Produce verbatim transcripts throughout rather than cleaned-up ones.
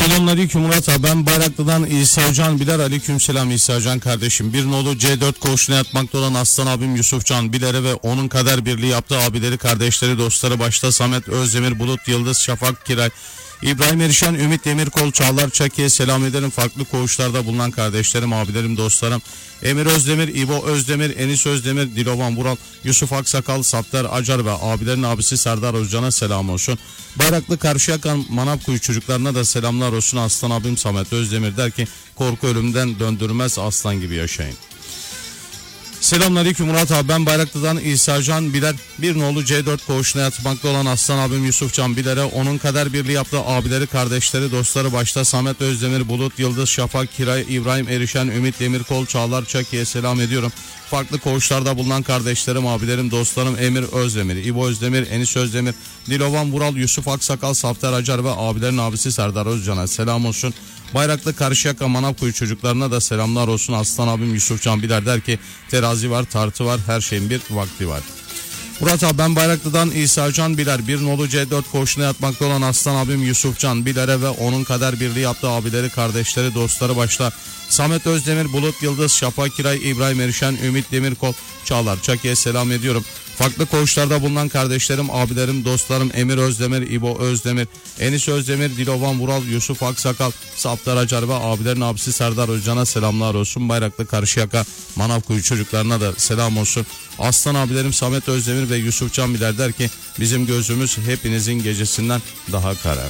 Selamünaleyküm Murat abi, ben Bayraklı'dan İsa Can Biler. Aleykümselam İsa Can kardeşim. Bir nolu C dört koğuşuna yatmakta olan aslan abim Yusuf Can Biler'e ve onun kader birliği yaptığı abileri, kardeşleri, dostları başta Samet Özdemir, Bulut Yıldız, Şafak Kiray, İbrahim Erişen, Ümit Demirkol, Çağlar Çaki'ye selam ederim. Farklı koğuşlarda bulunan kardeşlerim, abilerim, dostlarım Emir Özdemir, İbo Özdemir, Enis Özdemir, Dilovan Vural, Yusuf Aksakal, Saptar Acar ve abilerin abisi Serdar Özcan'a selam olsun. Bayraklı Karşıyaka Manavkuyu çocuklarına da selamlar olsun. Aslan abim Samet Özdemir der ki korku ölümden döndürmez, aslan gibi yaşayın. Selamünaleyküm Murat abi, ben Bayraklı'dan İsa Can Biler. Bir nolu C dört koğuşuna yatmakta olan aslan abim Yusuf Can Biler'e onun kader birliği yaptığı abileri, kardeşleri, dostları başta Samet Özdemir, Bulut Yıldız, Şafak Kiray, İbrahim Erişen, Ümit Demirkol, Çağlar Çaki'ye selam ediyorum. Farklı koğuşlarda bulunan kardeşlerim, abilerim, dostlarım Emir Özdemir, İbo Özdemir, Enis Özdemir, Dilovan Vural, Yusuf Aksakal, Safter Acar ve abilerin abisi Serdar Özcan'a selam olsun. Bayraklı Karşıyaka Manavkuyu çocuklarına da selamlar olsun. Aslan abim Yusuf Can Biler der ki terazi var, tartı var, her şeyin bir vakti var. Murat abi, ben Bayraklı'dan İsa Can Biler. Bir nolu C dört koğuşuna yatmakta olan aslan abim Yusuf Can Biler'e ve onun kader birliği yaptığı abileri, kardeşleri, dostları başta Samet Özdemir, Bulut Yıldız, Şafak Kiray, İbrahim Erişen, Ümit Demirkol, Çağlar Çaki'ye selam ediyorum. Farklı koğuşlarda bulunan kardeşlerim, abilerim, dostlarım Emir Özdemir, İbo Özdemir, Enis Özdemir, Dilovan Vural, Yusuf Aksakal, Saptar Acar ve abilerin abisi Serdar Özcan'a selamlar olsun. Bayraklı Karşıyaka Manavkuyu çocuklarına da selam olsun. Aslan abilerim Samet Özdemir ve Yusuf Can Biler der ki bizim gözümüz hepinizin gecesinden daha kara.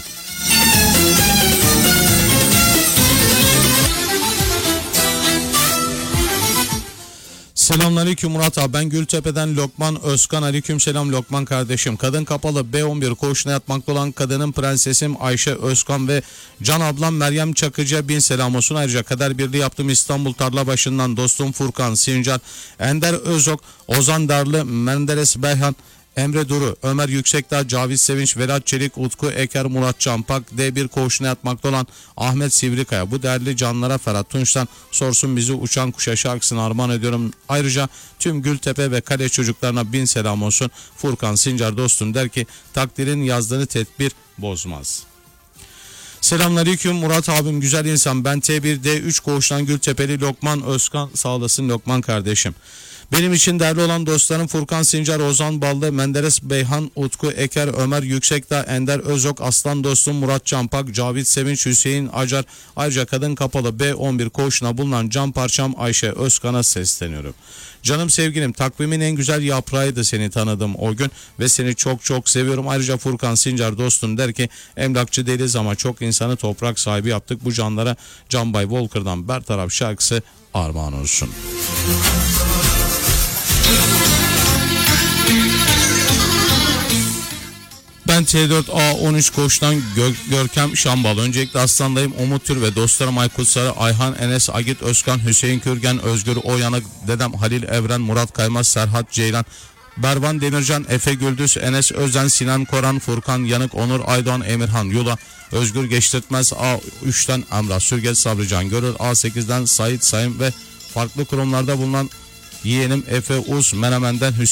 Selamünaleyküm Murat abi, ben Gültepe'den Lokman Özkan. Aleykümselam Lokman kardeşim. Kadın kapalı B on bir koğuşuna yatmakta olan kadının prensesim Ayşe Özkan ve Can ablam Meryem Çakıcı'ya bin selam olsun. Ayrıca kader birliği yaptığım İstanbul Tarlabaşı'ndan dostum Furkan Sincar, Ender Özok, Ozan Darlı, Menderes Beyhan, Emre Duru, Ömer Yüksekdağ, Cavit Sevinç, Vedat Çelik, Utku Eker, Murat Çampak, D bir koğuşuna yatmakta olan Ahmet Sivrikaya, bu değerli canlara Ferhat Tunç'tan sorsun bizi uçan kuşa şarkısını armağan ediyorum. Ayrıca tüm Gültepe ve Kale çocuklarına bin selam olsun. Furkan Sincar dostum der ki takdirin yazdığını tedbir bozmaz. Selamünaleyküm Murat abim, güzel insan. Ben T bir D üç koğuştan Gültepeli Lokman Özkan, sağ olasın Lokman kardeşim. Benim için değerli olan dostlarım Furkan Sincar, Ozan Ballı, Menderes Beyhan, Utku Eker, Ömer Yüksekdağ, Ender Özok, Aslan dostum Murat Çampak, Cavit Sevinç, Hüseyin Acar. Ayrıca kadın kapalı B on bir koğuşuna bulunan can parçam Ayşe Özkan'a sesleniyorum. Canım sevgilim, takvimin en güzel yaprağıydı seni tanıdım o gün ve seni çok çok seviyorum. Ayrıca Furkan Sincar dostum der ki emlakçı değiliz ama çok insanı toprak sahibi yaptık. Bu canlara Canbay Volker'dan Bertaraf şarkısı armağan olsun. Ben T dört A on üç koğuştan Gör Görkem Şambal. Öncelikle Aslan'dayım. Umut Tür ve dostlarım Aykut Sarı, Ayhan, Enes, Agit Özkan, Hüseyin Kürgen, Özgür Oyanık, dedem Halil Evren, Murat Kaymaz, Serhat Ceylan, Bervan Demircan, Efe Güldüz, Enes Özen, Sinan Koran, Furkan Yanık, Onur Aydoğan, Emirhan Yula, Özgür Geçtirtmez, A üçten Emrah Sürgez, Sabrican Görür, A sekizden Sait Sayın ve farklı kurumlarda bulunan yeğenim Efe Uz, Menemen'den Hüseyin